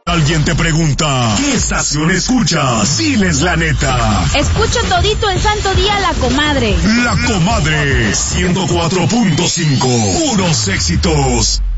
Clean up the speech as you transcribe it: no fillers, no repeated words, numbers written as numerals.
Alguien te pregunta, ¿qué estación escuchas? Diles la neta. Escucho todito en Santo Día La Comadre. La Comadre, 104.5, puros éxitos.